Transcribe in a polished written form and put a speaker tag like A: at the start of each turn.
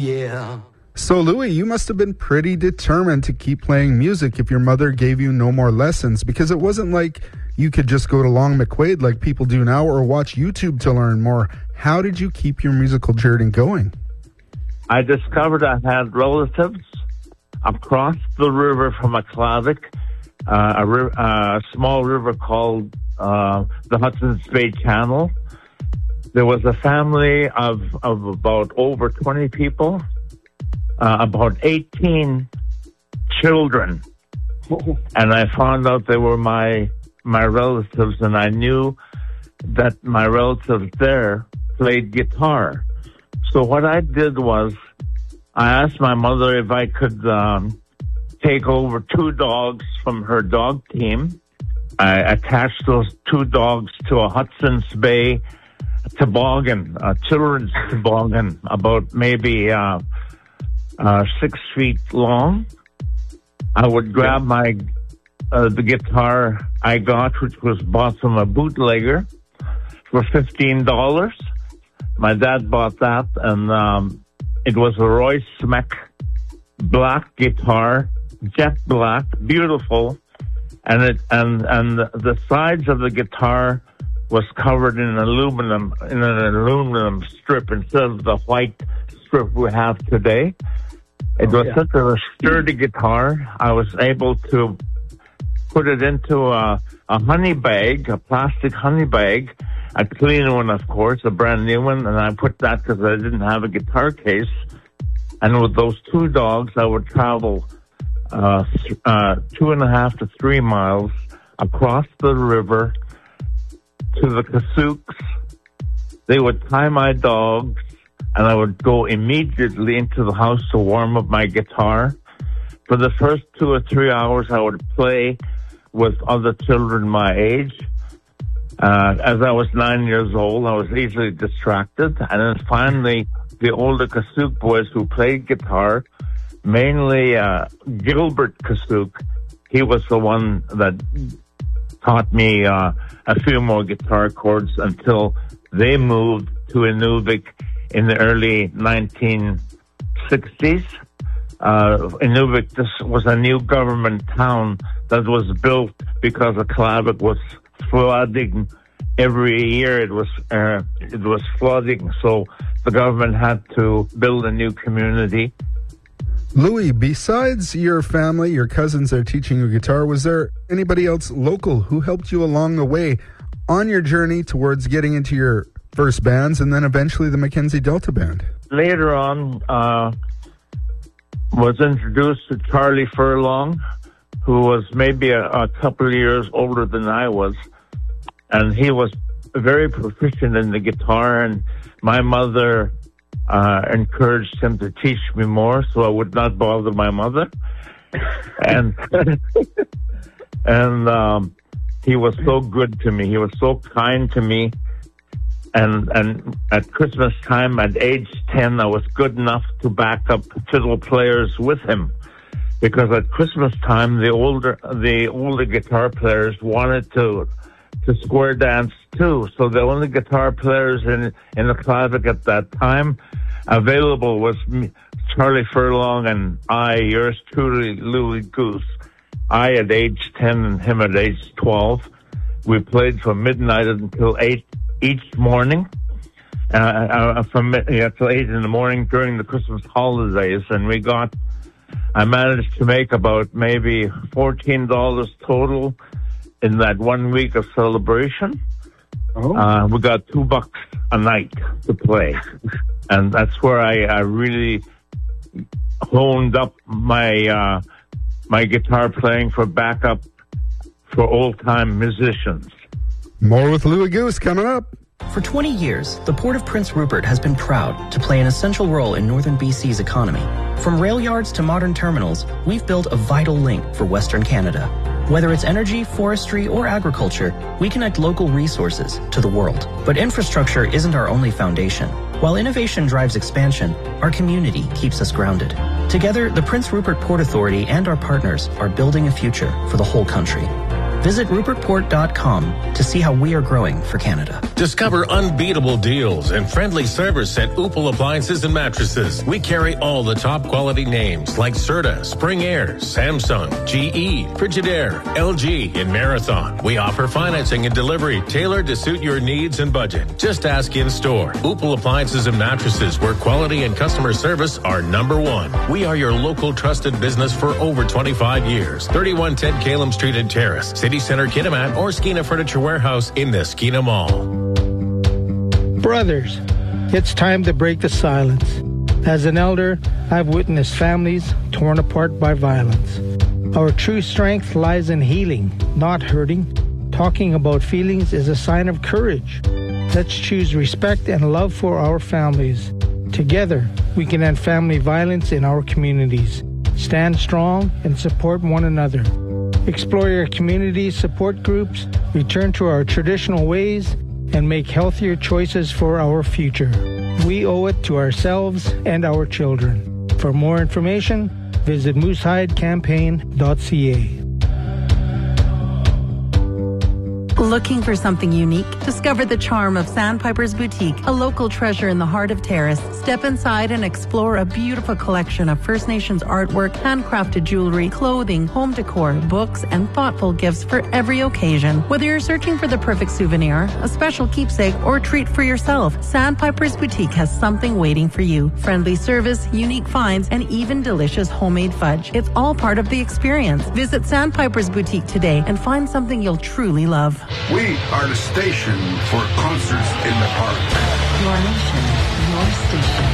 A: yeah.
B: So, Louis, you must have been pretty determined to keep playing music if your mother gave you no more lessons, because it wasn't like you could just go to Long McQuaid like people do now or watch YouTube to learn more. How did you keep your musical journey going?
C: I discovered I had relatives across the river from Aklavik, a small river called the Hudson's Bay Channel. There was a family of about over 20 people, about 18 children. And I found out they were my relatives, and I knew that my relatives there played guitar. So what I did was I asked my mother if I could take over 2 dogs from her dog team. I attached those 2 dogs to a Hudson's Bay toboggan, a children's toboggan, about maybe 6 feet long. I would grab the guitar I got, which was bought from a bootlegger, for $15. My dad bought that, and it was a Roy Smeck black guitar, jet black, beautiful, and the sides of the guitar was covered in an aluminum strip instead of the white strip we have today. It was such a sturdy guitar. I was able to put it into a honey bag, a plastic honey bag, a clean one, of course, a brand new one, and I put that because I didn't have a guitar case. And with those 2 dogs, I would travel 2.5 to 3 miles across the river to the Kasuks. They would tie my dogs, and I would go immediately into the house to warm up my guitar. For the first 2 or 3 hours, I would play with other children my age. As I was 9 years old, I was easily distracted. And then finally, the older Kasuk boys who played guitar, mainly Gilbert Kasuk, he was the one that taught me a few more guitar chords until they moved to Inuvik in the early 1960s. Inuvik, this was a new government town that was built because Aklavik was flooding every year. It was flooding, so the government had to build a new community.
B: Louis, besides your family, your cousins that are teaching you guitar, was there anybody else local who helped you along the way on your journey towards getting into your first bands and then eventually the Mackenzie Delta Band?
C: Later on, was introduced to Charlie Furlong, who was maybe a couple of years older than I was. And he was very proficient in the guitar, and my mother encouraged him to teach me more so I would not bother my mother. And he was so good to me. He was so kind to me. And at Christmas time, at age 10, I was good enough to back up fiddle players with him. Because at Christmas time, the older guitar players wanted to square dance too. So the only guitar players in the Aklavik at that time available was me, Charlie Furlong, and I, yours truly, Louis Goose. I at age 10 and him at age 12. We played from midnight until 8 each morning, from till 8 in the morning during the Christmas holidays, and I managed to make about maybe $14 total in that 1 week of celebration. We got $2 a night to play, and that's where I really honed up my my guitar playing for backup for old-time musicians.
B: More with Louis Goose coming up.
D: For 20 years, the Port of Prince Rupert has been proud to play an essential role in northern BC's economy. From rail yards to modern terminals, we've built a vital link for Western Canada. Whether it's energy, forestry, or agriculture, we connect local resources to the world. But infrastructure isn't our only foundation. While innovation drives expansion, our community keeps us grounded. Together, the Prince Rupert Port Authority and our partners are building a future for the whole country. Visit rupertport.com to see how we are growing for Canada.
A: Discover unbeatable deals and friendly service at Upal Appliances and Mattresses. We carry all the top quality names like Serta, Spring Air, Samsung, GE, Frigidaire, LG, and Marathon. We offer financing and delivery tailored to suit your needs and budget. Just ask in store. Upal Appliances and Mattresses, where quality and customer service are number one. We are your local trusted business for over 25 years. 3110 Calum Street and Terrace, City Center, Kitimat, or Skeena Furniture Warehouse in the Skeena Mall.
E: Brothers, it's time to break the silence. As an elder, I've witnessed families torn apart by violence. Our true strength lies in healing, not hurting. Talking about feelings is a sign of courage. Let's choose respect and love for our families. Together, we can end family violence in our communities. Stand strong and support one another. Explore your community support groups, return to our traditional ways, and make healthier choices for our future. We owe it to ourselves and our children. For more information, visit moosehidecampaign.ca.
F: Looking for something unique? Discover the charm of Sandpiper's Boutique, a local treasure in the heart of Terrace. Step inside and explore a beautiful collection of First Nations artwork, handcrafted jewelry, clothing, home decor, books, and thoughtful gifts for every occasion. Whether you're searching for the perfect souvenir, a special keepsake, or a treat for yourself, Sandpiper's Boutique has something waiting for you. Friendly service, unique finds, and even delicious homemade fudge. It's all part of the experience. Visit Sandpiper's Boutique today and find something you'll truly love.
G: We are the station for concerts in the park.
F: Your nation, your station.